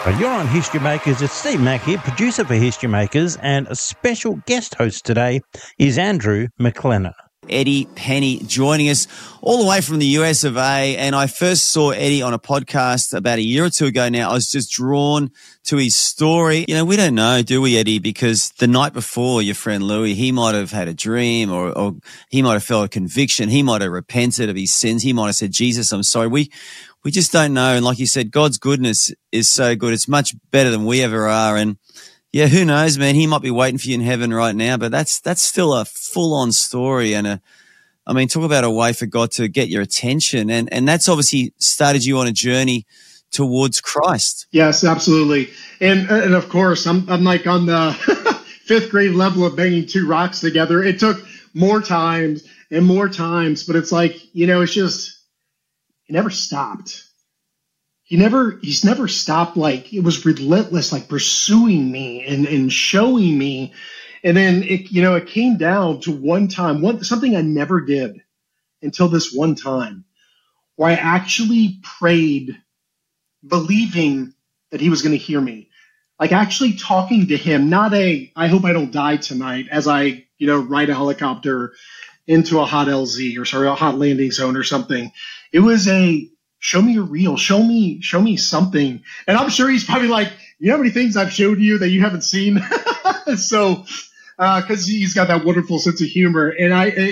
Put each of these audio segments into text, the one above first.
You're on History Makers. It's Steve Mack here, producer for History Makers, and a special guest host today is Andrew McLennan. Eddie Penny joining us all the way from the US of A. And I first saw Eddie on a podcast about a year or two ago now. I was just drawn to his story. You know, we don't know, do we, Eddie? Because the night before, your friend Louis, he might have had a dream or he might have felt a conviction. He might have repented of his sins. He might have said, Jesus, I'm sorry. We just don't know. And like you said, God's goodness is so good. It's much better than we ever are. And yeah, who knows, man? He might be waiting for you in heaven right now, but that's still a full-on story. And talk about a way for God to get your attention. And that's obviously started you on a journey towards Christ. Yes, absolutely. And of course, I'm like on the fifth grade level of banging two rocks together. It took more times, but it's like, you know, it's just, he never stopped. He's never stopped. Like, it was relentless, like pursuing me and showing me. And then it came down to one time, something I never did until this one time, where I actually prayed, believing that he was going to hear me. Like actually talking to him, not I hope I don't die tonight as I, ride a helicopter into a hot a hot landing zone or something. It was show me you're real. Show me something. And I'm sure he's probably like, you know how many things I've showed you that you haven't seen? So, cause he's got that wonderful sense of humor. And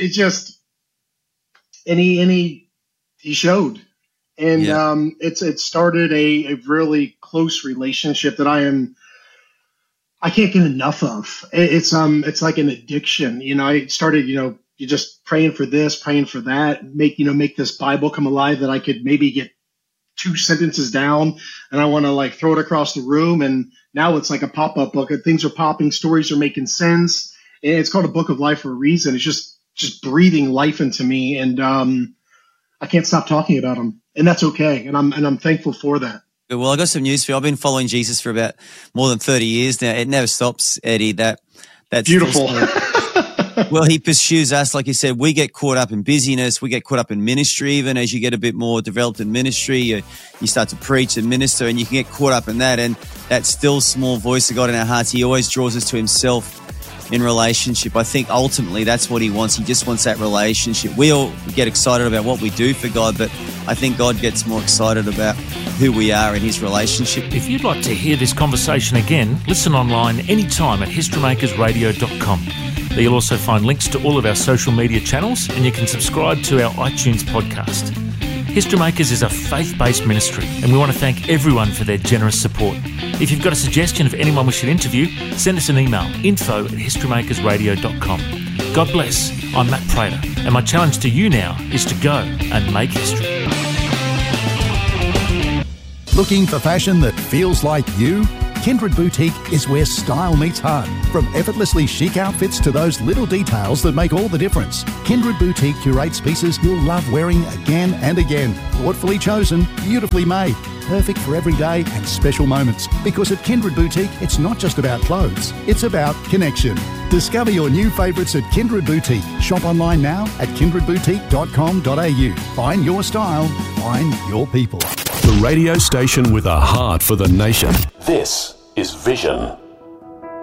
he showed. And, yeah. It started a really close relationship that I can't get enough of. It's like an addiction. I started, you're just praying for this, praying for that, make this Bible come alive that I could maybe get 2 sentences down and I want to like throw it across the room. And now it's like a pop-up book. Things are popping, stories are making sense. And it's called A Book of Life for a reason. It's just breathing life into me. And I can't stop talking about them. And that's okay. And I'm thankful for that. Well, I got some news for you. I've been following Jesus for about more than 30 years now. It never stops, Eddie. That's beautiful. Well, he pursues us. Like you said, we get caught up in busyness. We get caught up in ministry. Even as you get a bit more developed in ministry, you start to preach and minister, and you can get caught up in that. And that still small voice of God in our hearts, he always draws us to himself in relationship. I think ultimately that's what he wants. He just wants that relationship. We all get excited about what we do for God, but I think God gets more excited about who we are in his relationship. If you'd like to hear this conversation again, listen online anytime at historymakersradio.com. There you'll also find links to all of our social media channels, and you can subscribe to our iTunes podcast. History Makers is a faith-based ministry, and we want to thank everyone for their generous support. If you've got a suggestion of anyone we should interview, send us an email, info@historymakersradio.com. God bless. I'm Matt Prater, and my challenge to you now is to go and make history. Looking for fashion that feels like you? Kindred Boutique is where style meets heart. From effortlessly chic outfits to those little details that make all the difference. Kindred Boutique curates pieces you'll love wearing again and again. Thoughtfully chosen, beautifully made. Perfect for every day and special moments. Because at Kindred Boutique, it's not just about clothes, it's about connection. Discover your new favourites at Kindred Boutique. Shop online now at kindredboutique.com.au. Find your style, find your people. The radio station with a heart for the nation. This is Vision.